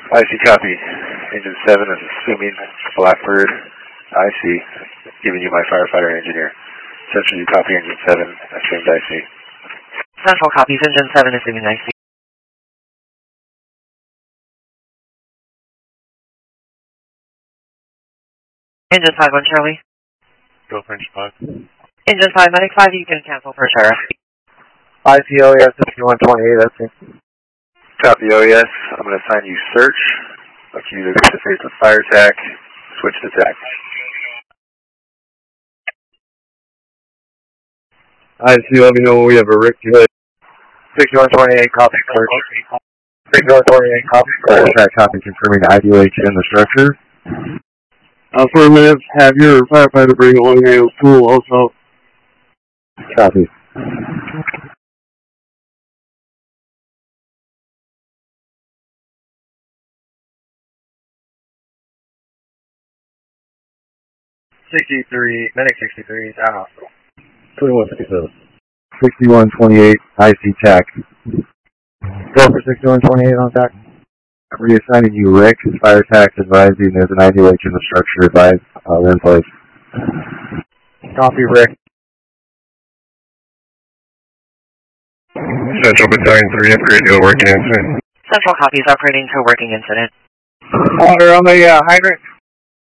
IC copy. Engine 7 is assuming Blackbird. IC, giving you my firefighter engineer. Central, you copy Engine 7, assumed IC. Central copies Engine 7, assuming IC. Engine 5 on Charlie. Go French 5. Engine 5, Medic 5, you can cancel for sheriff. ICOES 6128, that's it. Copy OES. I'm going to assign you search. Look you to face the fire attack. Switch to TAC. IC, let me know when we have a Rick. 6128, copy search. 6128, copy Fire attack copy confirming IDOH in the structure. Affirmative, have your firefighter bring a long-handled tool also. Copy. Medic 63 is out of hospital. 2157. 6128, IC TAC. Go for 6128 on TAC. I'm reassigning you Rick. Fire attack advising there's an IDOH in the structure. Advise we're in place. Copy, Rick. Central Battalion 3, upgrade to a working incident. Central copies operating to a working incident. Water on the hydrant.